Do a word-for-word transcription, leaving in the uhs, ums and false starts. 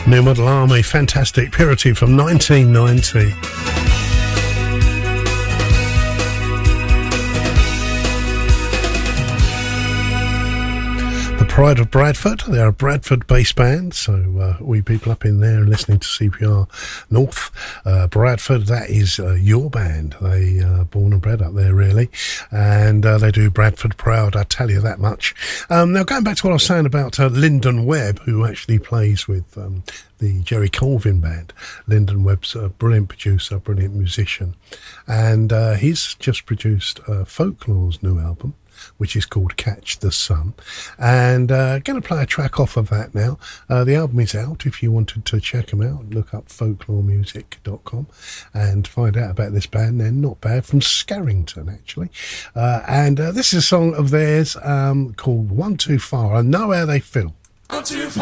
New Model Army, fantastic. Purity from nineteen ninety. The Pride of Bradford, they're a Bradford-based band, so uh, we people up in there listening to C P R North. Uh, Bradford, that is uh, your band. They are uh, born and bred up there, really, and uh, they do Bradford proud, I tell you that much. Um, now, going back to what I was saying about uh, Lyndon Webb, who actually plays with um, the Jerry Colvin band. Lyndon Webb's a brilliant producer, brilliant musician, and uh, he's just produced uh, Folklore's new album, which is called Catch the Sun, and uh, going to play a track off of that now. Uh, the album is out. If you wanted to check them out, look up folklore music dot com and find out about this band. They're not bad, from Scarrington actually, uh, and uh, this is a song of theirs um, called One Too Far. I know how they feel.